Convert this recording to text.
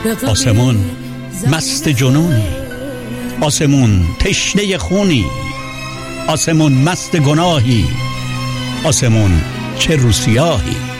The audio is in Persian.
آسمون مست جنونی، آسمون تشنه خونی، آسمون مست گناهی، آسمون چه روسیاهی.